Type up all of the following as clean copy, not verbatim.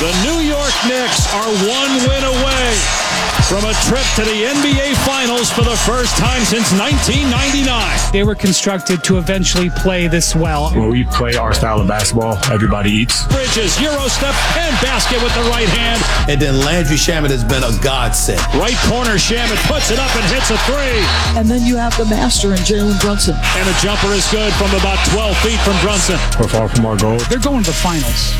The New York Knicks are one win away from a trip to the NBA Finals for the first time since 1999. They were constructed to eventually play this well. When we play our style of basketball, everybody eats. Bridges, Euro step, and basket with the right hand. And then Landry Shamet has been a godsend. Right corner, Shamet puts it up and hits a three. And then you have the master in Jalen Brunson. And the jumper is good from about 12 feet from Brunson. We're far from our goal. They're going to the finals.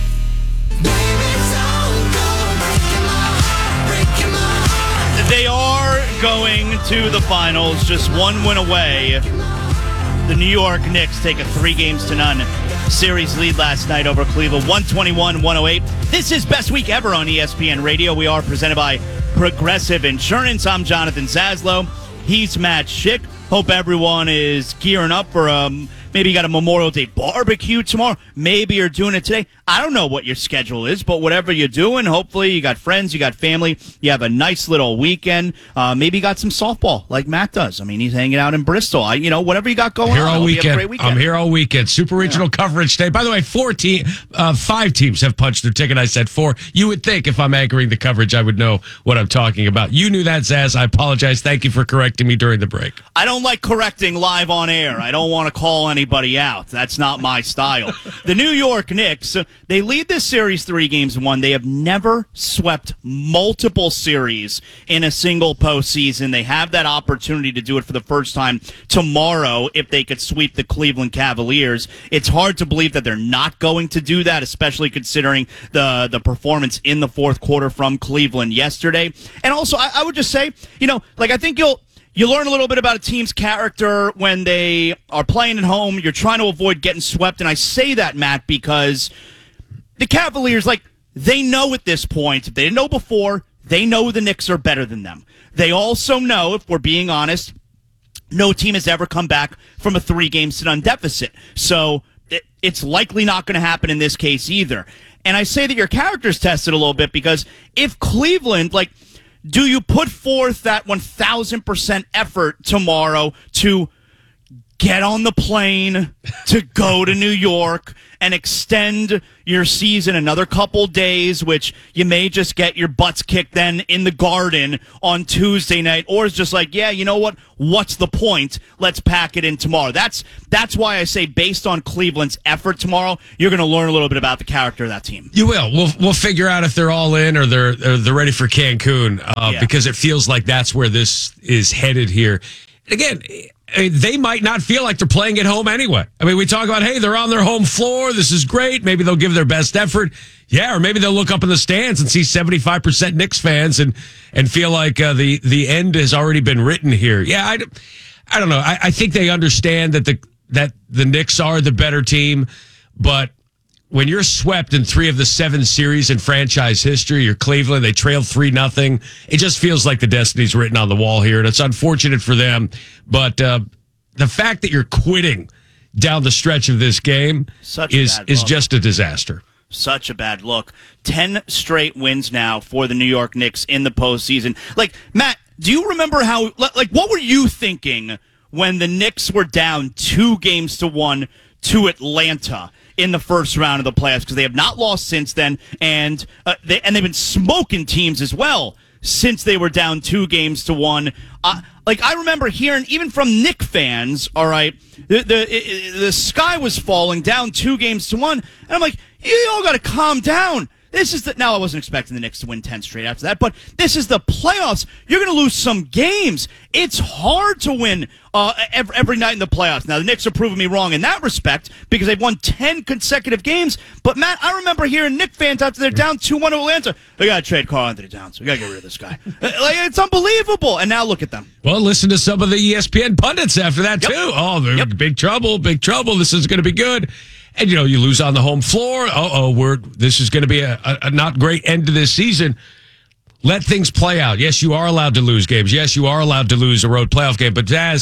They are going to the finals, just one win away. The New York Knicks take a 3-0 series lead last night over Cleveland, 121-108. This is Best Week Ever on ESPN Radio. We are presented by Progressive Insurance. I'm Jonathan Zaslow. He's Matt Schick. Hope everyone is gearing up for maybe you got a Memorial Day barbecue tomorrow. Maybe you're doing it today. I don't know what your schedule is, but whatever you're doing, hopefully you got friends, you got family, you have a nice little weekend. Maybe you got some softball like Matt does. I mean, he's hanging out in Bristol. Whatever you got going here on. All weekend. Have a great weekend. I'm here all weekend. Super Regional Coverage Day. By the way, 5 teams have punched their ticket. I said 4. You would think if I'm anchoring the coverage, I would know what I'm talking about. You knew that, Zaz. I apologize. Thank you for correcting me during the break. I don't like correcting live on air. I don't want to call anybody out. That's not my style. The New York Knicks, they lead this series 3-1. They have never swept multiple series in a single postseason. They have that opportunity to do it for the first time tomorrow if they could sweep the Cleveland Cavaliers. It's hard to believe that they're not going to do that, especially considering the performance in the fourth quarter from Cleveland yesterday. And also, I would just say, I think you learn a little bit about a team's character when they are playing at home. You're trying to avoid getting swept. And I say that, Matt, because the Cavaliers, they know at this point, if they didn't know before, they know the Knicks are better than them. They also know, if we're being honest, no team has ever come back from a 3-game sit-on deficit. So it's likely not going to happen in this case either. And I say that your character's tested a little bit because if Cleveland, do you put forth that 1,000% effort tomorrow to get on the plane, to go to New York, and extend your season another couple days, which you may just get your butts kicked then in the Garden on Tuesday night, or it's just yeah, you know what? What's the point? Let's pack it in tomorrow. That's why I say based on Cleveland's effort tomorrow, you're going to learn a little bit about the character of that team. You will. We'll figure out if they're all in or they're ready for Cancun because it feels like that's where this is headed here. Again, they might not feel like they're playing at home anyway. I mean, we talk about, hey, they're on their home floor. This is great. Maybe they'll give their best effort. Yeah, or maybe they'll look up in the stands and see 75% Knicks fans and feel like the end has already been written here. Yeah, I don't know. I think they understand that the Knicks are the better team, but when you're swept in 3 of the 7 series in franchise history, you're Cleveland, they trail 3-0. It just feels like the destiny's written on the wall here, and it's unfortunate for them. But the fact that you're quitting down the stretch of this game is just a disaster. Such a bad look. 10 straight wins now for the New York Knicks in the postseason. Matt, do you remember what were you thinking when the Knicks were down 2-1 to Atlanta in the first round of the playoffs? Because they have not lost since then, and they've been smoking teams as well since they were down 2-1. I remember hearing, even from Knick fans, all right, the sky was falling down 2-1, and I'm like, you all got to calm down. Now, I wasn't expecting the Knicks to win 10 straight after that, but this is the playoffs. You're going to lose some games. It's hard to win every night in the playoffs. Now, the Knicks are proving me wrong in that respect because they've won 10 consecutive games. But, Matt, I remember hearing Knicks fans after they're down 2-1 to Atlanta, they got to trade Karl-Anthony Towns. We got to get rid of this guy. It's unbelievable. And now look at them. Well, listen to some of the ESPN pundits after that, too. Oh, they're big trouble, big trouble. This is going to be good. And, you lose on the home floor. This is going to be a not great end to this season. Let things play out. Yes, you are allowed to lose games. Yes, you are allowed to lose a road playoff game. But, Jazz,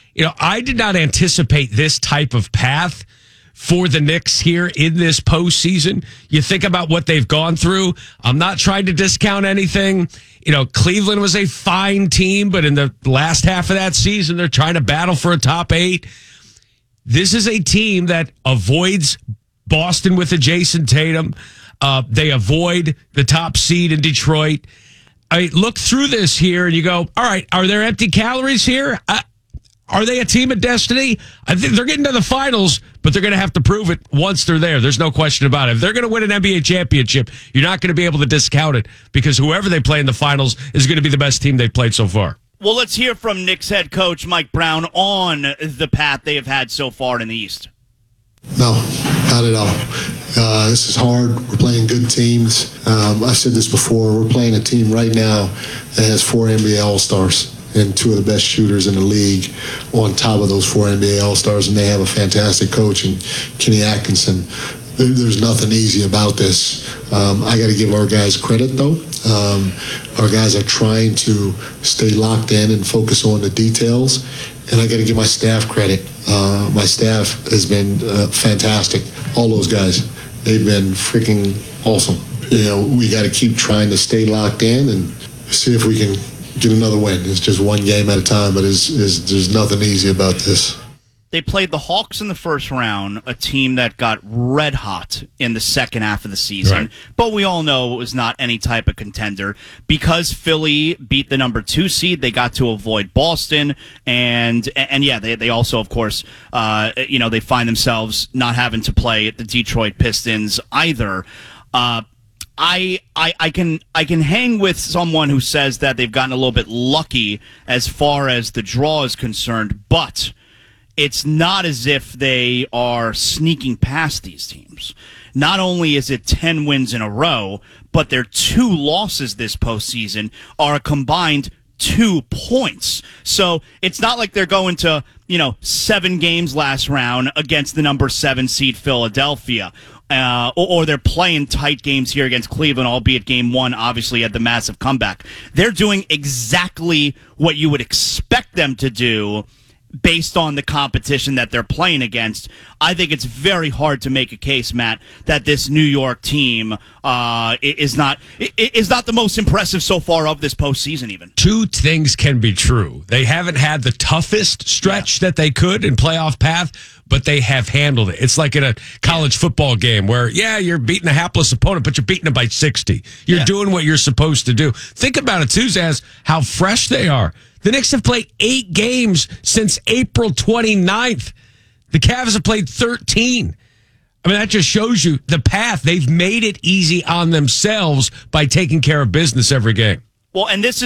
I did not anticipate this type of path for the Knicks here in this postseason. You think about what they've gone through. I'm not trying to discount anything. Cleveland was a fine team, but in the last half of that season, they're trying to battle for a top 8. This is a team that avoids Boston with a Jason Tatum. They avoid the top seed in Detroit. I look through this here and you go, all right, are there empty calories here? Are they a team of destiny? I think they're getting to the finals, but they're going to have to prove it once they're there. There's no question about it. If they're going to win an NBA championship, you're not going to be able to discount it because whoever they play in the finals is going to be the best team they've played so far. Well, let's hear from Knicks head coach Mike Brown on the path they have had so far in the East. No, not at all. This is hard. We're playing good teams. I said this before. We're playing a team right now that has 4 NBA All-Stars and 2 of the best shooters in the league on top of those 4 NBA All-Stars, and they have a fantastic coach in Kenny Atkinson. There's nothing easy about this. I got to give our guys credit, though. Our guys are trying to stay locked in and focus on the details, and I got to give my staff credit. My staff has been fantastic. All those guys, they've been freaking awesome. You know, we got to keep trying to stay locked in and see if we can get another win. It's just one game at a time, but there's nothing easy about this. They played the Hawks in the first round, a team that got red hot in the second half of the season. Right. But we all know it was not any type of contender. Because Philly beat the number 2 seed, they got to avoid Boston. And yeah, they also, of course, they find themselves not having to play the Detroit Pistons either. I can hang with someone who says that they've gotten a little bit lucky as far as the draw is concerned, but it's not as if they are sneaking past these teams. Not only is it 10 wins in a row, but their 2 losses this postseason are a combined 2 points. So it's not like they're going to, 7 games last round against the number 7 seed Philadelphia. Or they're playing tight games here against Cleveland, albeit game 1 obviously had the massive comeback. They're doing exactly what you would expect them to do based on the competition that they're playing against. I think it's very hard to make a case, Matt, that this New York team is not the most impressive so far of this postseason even. 2 things can be true. They haven't had the toughest stretch that they could in playoff path, but they have handled it. It's like in a college football game where, you're beating a hapless opponent, but you're beating them by 60. You're doing what you're supposed to do. Think about it, too, Zaz, how fresh they are. The Knicks have played 8 games since April 29th. The Cavs have played 13. I mean, that just shows you the path. They've made it easy on themselves by taking care of business every game. Well, and this is